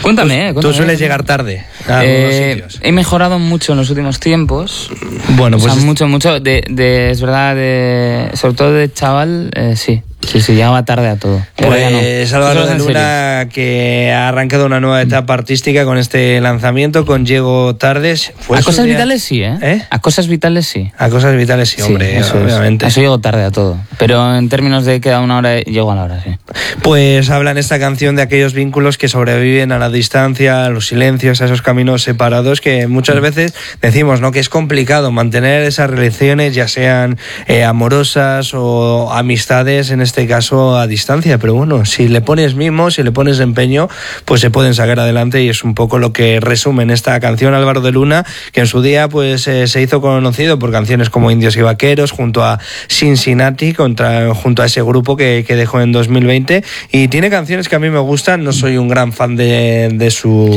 Cuéntame. Tú sueles llegar tarde a algunos sitios. He mejorado mucho en los últimos tiempos. Bueno, pues... O sea, mucho. Es verdad, sobre todo de chaval, sí. Sí, llegaba tarde a todo. Pues Álvaro de Luna, que ha arrancado una nueva etapa artística con este lanzamiento, con Llego Tardes. A cosas vitales sí, ¿eh? A cosas vitales sí. A cosas vitales sí, hombre, eso obviamente. Eso llego tarde a todo. Pero en términos de queda una hora, llego a la hora, sí. Pues habla en esta canción de aquellos vínculos que sobreviven a la distancia, a los silencios, a esos caminos separados, que muchas veces decimos, ¿no?, que es complicado mantener esas relaciones, ya sean amorosas o amistades, en este caso a distancia, pero bueno, si le pones mimo, si le pones empeño, pues se pueden sacar adelante, y es un poco lo que resume en esta canción Álvaro de Luna, que en su día pues se hizo conocido por canciones como Indios y Vaqueros, junto a Cincinnati, junto a ese grupo que dejó en 2020, y tiene canciones que a mí me gustan. No soy un gran fan de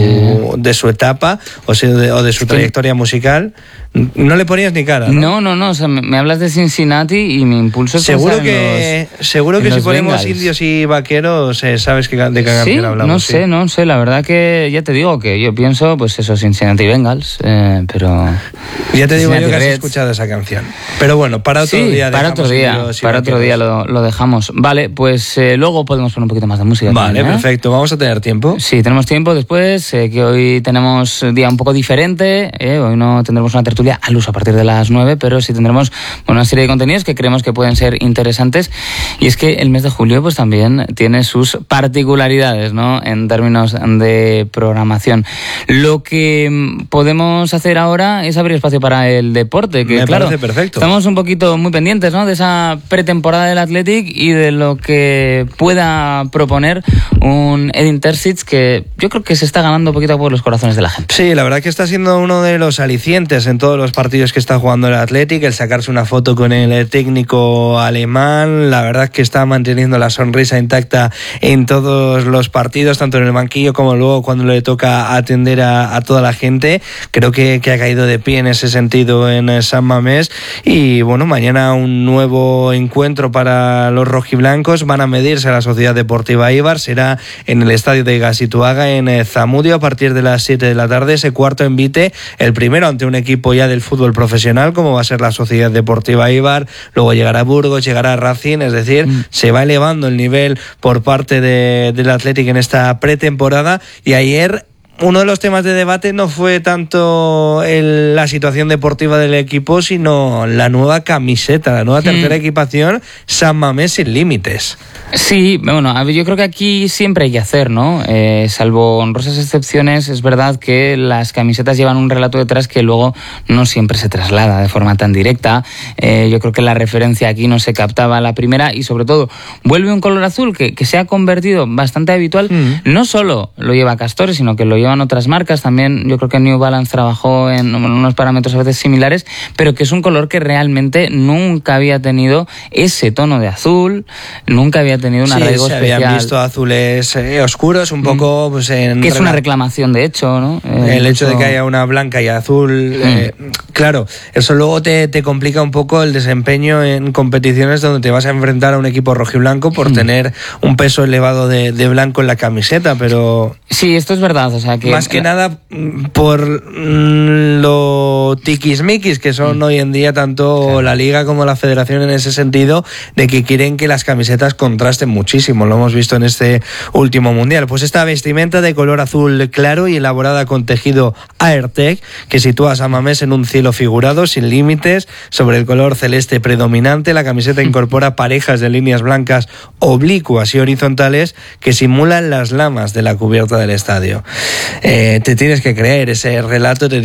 su etapa o de su trayectoria musical. No le ponías ni cara, ¿no? No, o sea, me hablas de Cincinnati y mi impulso es seguro que si ponemos Bengals. Indios y Vaqueros, sabes de qué canción hablamos. No sé, la verdad que ya te digo que yo pienso, pues eso, Cincinnati Bengals, pero... Ya te digo yo que has escuchado esa canción. Pero bueno, para otro día. Para otro día lo dejamos. Vale, pues luego podemos poner un poquito más de música. Vale, también, perfecto. ¿Vamos a tener tiempo? Sí, tenemos tiempo después, que hoy tenemos un día un poco diferente. Hoy no tendremos una tertulia al uso a partir de las 9, pero sí tendremos una serie de contenidos que creemos que pueden ser interesantes. Y es que el mes de julio pues también tiene sus particularidades, ¿no?, en términos de programación. Lo que podemos hacer ahora es abrir espacio para el deporte, que Me parece perfecto. Estamos un poquito muy pendientes, ¿no?, de esa pretemporada del Athletic y de lo que pueda proponer un Edin Terzic, que yo creo que se está ganando un poquito por los corazones de la gente. Sí, la verdad que está siendo uno de los alicientes en todos los partidos que está jugando el Athletic, el sacarse una foto con el técnico alemán. La verdad que está manteniendo la sonrisa intacta en todos los partidos, tanto en el banquillo como luego cuando le toca atender a toda la gente. Creo que ha caído de pie en ese sentido en San Mamés. Y bueno, mañana un nuevo encuentro para los rojiblancos. Van a medirse a la Sociedad Deportiva Eibar. Será en el estadio de Gazituaga, en Zamudio, a partir de las 7 de la tarde. Ese cuarto envite, el primero ante un equipo ya del fútbol profesional, como va a ser la Sociedad Deportiva Eibar. Luego llegará Burgos, llegará Racing. Es decir, se va elevando el nivel por parte del Athletic en esta pretemporada. Y ayer uno de los temas de debate no fue tanto la situación deportiva del equipo, sino la nueva camiseta, la nueva tercera equipación, San Mamés sin límites. Sí, bueno, yo creo que aquí siempre hay que hacer, ¿no? Salvo honrosas excepciones, es verdad que las camisetas llevan un relato detrás que luego no siempre se traslada de forma tan directa. Yo creo que la referencia aquí no se captaba a la primera, y sobre todo vuelve un color azul que se ha convertido bastante habitual. No solo lo lleva Castore, sino que lo llevan otras marcas también. Yo creo que New Balance trabajó en unos parámetros a veces similares, pero que es un color que realmente nunca había tenido ese tono de azul, nunca había tenido un arraigo especial. Se habían visto azules oscuros, un poco... Pues que es una reclamación, de hecho, ¿no? El hecho de que haya una blanca y azul... claro, eso luego te complica un poco el desempeño en competiciones donde te vas a enfrentar a un equipo rojiblanco por tener un peso elevado de blanco en la camiseta, pero... Sí, esto es verdad, o sea que... Más que nada por lo tiquismiquis que son hoy en día tanto la Liga como la Federación, en ese sentido de que quieren que las camisetas contrasten muchísimo. Lo hemos visto en este último Mundial. Pues esta vestimenta de color azul claro y elaborada con tejido Aertec, que sitúa a San Mamés en un cielo figurado sin límites sobre el color celeste predominante. La camiseta incorpora parejas de líneas blancas oblicuas y horizontales que simulan las lamas de la cubierta del estadio. Te tienes que creer ese relato,